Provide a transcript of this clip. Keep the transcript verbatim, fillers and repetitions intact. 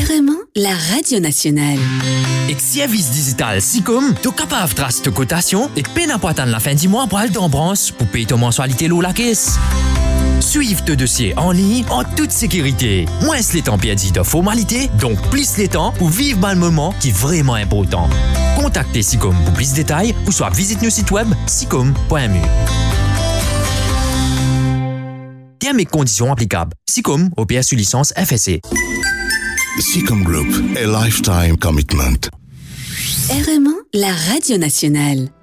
R M un, la radio nationale. Et si service digital Sicom, tu es capable de tracer ta cotation et peine à attendre la fin du mois pour aller dans branche pour payer ta mensualité ou la caisse. Suive tes dossiers en ligne en toute sécurité. Moins les temps perdus de formalités, donc plus les temps pour vivre dans le moment qui est vraiment important. Contactez Sicom pour plus de détails ou soit visite nos sites web sicom point m u. Termes et conditions applicables. Sicom, O P S sous licence F S C. Sicom Group, a lifetime commitment. R M un, la radio nationale.